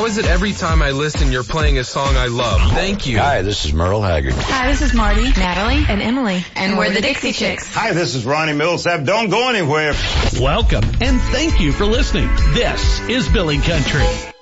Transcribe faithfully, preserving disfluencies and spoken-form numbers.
How is it every time I listen you're playing a song I love? Thank you. Hi, this is Merle Haggard. Hi, this is Marty, Natalie, and Emily. And we're the Dixie Chicks. Hi, this is Ronnie Millsap. Don't go anywhere. Welcome, and thank you for listening. This is Billy Country.